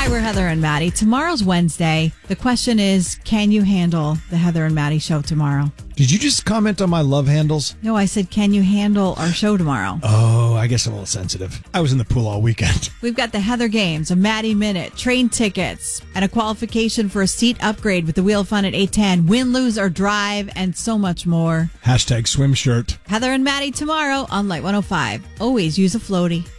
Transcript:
Hi, we're Heather and Maddie. Tomorrow's Wednesday. The question is, can you handle the Heather and Maddie show tomorrow? Did you just comment on my love handles? No, I said, can you handle our show tomorrow? Oh, I guess I'm a little sensitive. I was in the pool all weekend. We've got the Heather Games, a Maddie Minute, train tickets, and a qualification for a seat upgrade with the Wheel of Fun at 8:10. Win, lose, or drive, and so much more. #swim shirt. Heather and Maddie tomorrow on Light 105. Always use a floaty.